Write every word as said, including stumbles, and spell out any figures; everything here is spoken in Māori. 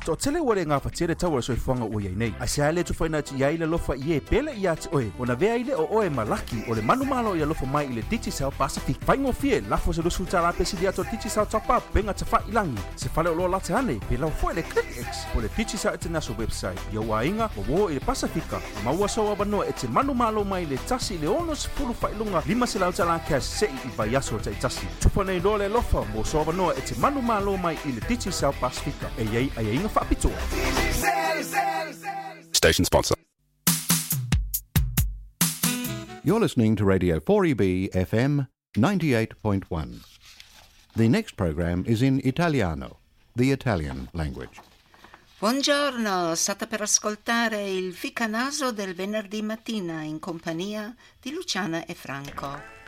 To tele wale ngā whatere taua soi whanga o iei nei. A se haele tu whaina ti iai le lofa i e pele i ati oe. O na vea ile o oe malaki o le manu malo i a lofa mai i le Digicel Pacific. Whaingo fie, lafo se lusu tala pesi di ato Digicel top up, benga te wha ilangi. Se whale o loa late hane, pe lau fo le ClickX o le Digicel International website. Ia ua inga, o wo i le Pasifika. Maua soa wanoa e te manu malo mai le tasi le ono se pulu whailunga. Lima se lau tala cash sei i vai aso te tasi. Tupa nei lo le lofa, mo soa wanoa e te manu malo mai i le Digicel Pacifica. E iei a inga whapitoa. Station sponsor. You're listening to Radio four E B F M ninety-eight point one. The next program is in Italiano, the Italian language. Buongiorno, state per ascoltare il Ficanaso del venerdì mattina in compagnia di Luciana e Franco.